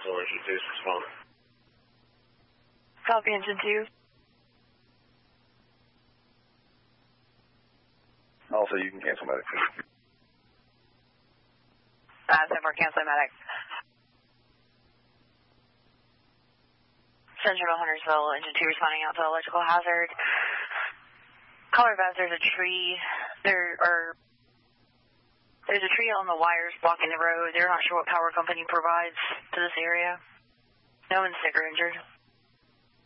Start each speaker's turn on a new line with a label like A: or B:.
A: Council, Engine 2's respond.
B: Copy, Engine 2.
C: Also, you can cancel medic.
B: 10-4, cancel medic. Central Huntersville, Engine 2 responding out to electrical hazard. Caller advised there's a tree. There's a tree on the wires blocking the road. They're not sure what power company provides to this area. No one's sick or injured.